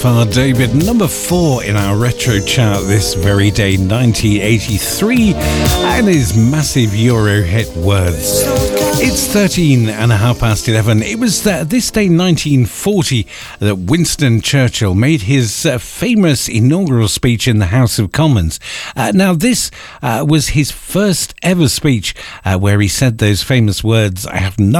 far, David. Number 4 in our retro chart this very day, 1983, and his massive Euro hit Words. It's 13 and a half past 11. It was this day, 1940, that Winston Churchill made his famous inaugural speech in the House of Commons. Now, this was his first ever speech where he said those famous words, "I have nothing